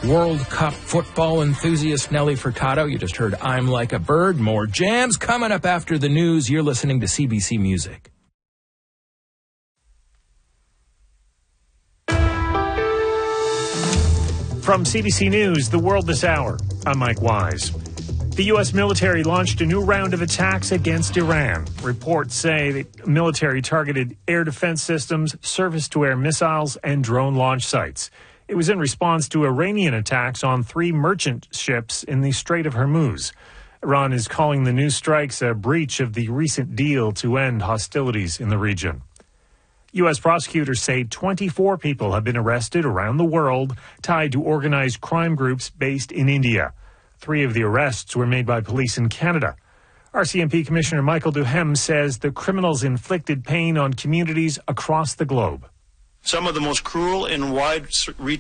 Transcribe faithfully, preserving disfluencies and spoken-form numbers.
World Cup football enthusiast Nelly Furtado. You just heard I'm Like a Bird. More jams coming up after the news. You're listening to C B C Music. From C B C News, The World This Hour, I'm Mike Wise. The U S military launched a new round of attacks against Iran. Reports say the military targeted air defense systems, surface-to-air missiles, and drone launch sites. It was in response to Iranian attacks on three merchant ships in the Strait of Hormuz. Iran is calling the new strikes a breach of the recent deal to end hostilities in the region. U S prosecutors say twenty-four people have been arrested around the world tied to organized crime groups based in India. Three of the arrests were made by police in Canada. R C M P Commissioner Michael Duhem says the criminals inflicted pain on communities across the globe. Some of the most cruel and wide-reaching